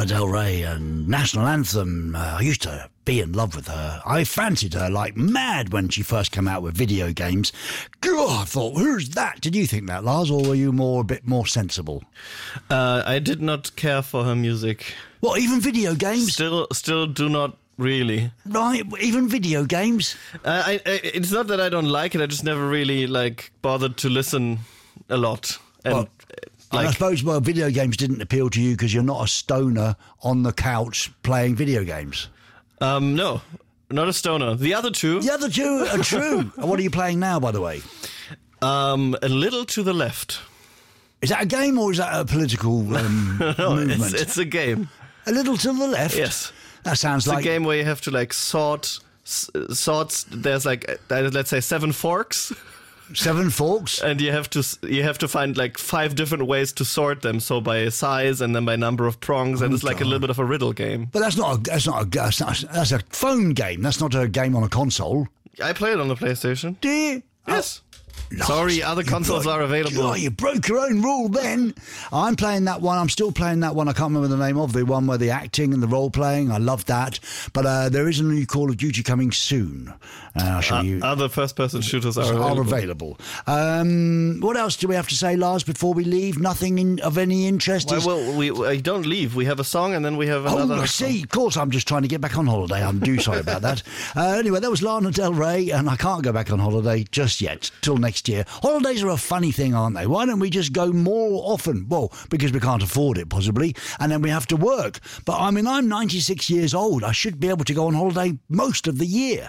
Lana Del Rey and National Anthem. I used to be in love with her. I fancied her like mad when she first came out with video games. God, I thought, who's that? Did you think that, Lars, or were you a bit more sensible? I did not care for her music. What, even video games? Still do not really. Right, even video games? It's not that I don't like it, I just never really bothered to listen a lot. And I suppose, video games didn't appeal to you because you're not a stoner on the couch playing video games. No, not a stoner. The other two are true. What are you playing now, by the way? A Little to the Left. Is that a game or is that a political movement? It's a game. A Little to the Left? Yes. That sounds It's a game where you have to sort. There's let's say 7 forks. 7 forks, and you have to find 5 different ways to sort them. So by size and then by number of prongs, and it's a little bit of a riddle game. But that's a phone game. That's not a game on a console. I play it on the PlayStation. Do you? Yes. Sorry, other consoles are available. Oh, you broke your own rule then. I'm playing that one. I'm still playing that one. I can't remember the name of the one where the acting and the role playing. I love that. But there is a new Call of Duty coming soon. I'll show you. Other first-person shooters are available. What else do we have to say, Lars, before we leave? Nothing of any interest? Well, we don't leave. We have a song and then we have another. Oh, I see. Of course, I'm just trying to get back on holiday. I'm sorry about that. Anyway, that was Lana Del Rey, and I can't go back on holiday just yet, till next year. Holidays are a funny thing, aren't they? Why don't we just go more often? Well, because we can't afford it, possibly, and then we have to work. But I'm 96 years old. I should be able to go on holiday most of the year.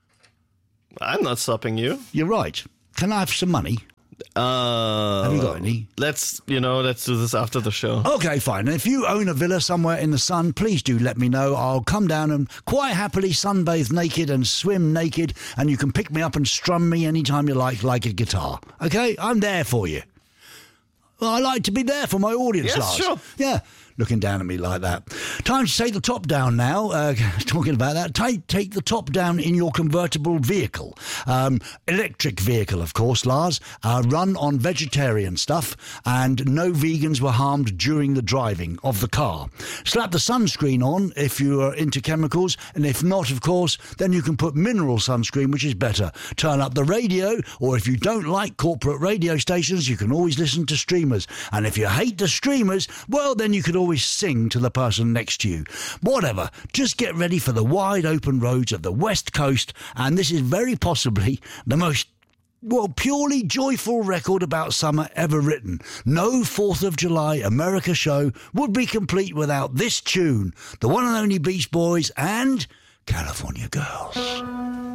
I'm not stopping you. You're right. Can I have some money? Have you got any? Let's do this after the show. Okay, fine. And if you own a villa somewhere in the sun, please do let me know. I'll come down and quite happily sunbathe naked and swim naked, and you can pick me up and strum me anytime you like a guitar. Okay? I'm there for you. Well, I like to be there for my audience, yes, Lars. Sure. Yeah. Looking down at me like that. Time to take the top down now. Talking about that, take the top down in your convertible vehicle. Electric vehicle, of course, Lars. Run on vegetarian stuff, and no vegans were harmed during the driving of the car. Slap the sunscreen on if you are into chemicals, and if not, of course, then you can put mineral sunscreen, which is better. Turn up the radio, or if you don't like corporate radio stations, you can always listen to streamers. And if you hate the streamers, well, then you could always sing to the person next to you. Whatever, just get ready for the wide open roads of the West Coast, and this is very possibly the most purely joyful record about summer ever written. No 4th of July America show would be complete without this tune, the one and only Beach Boys and California Girls.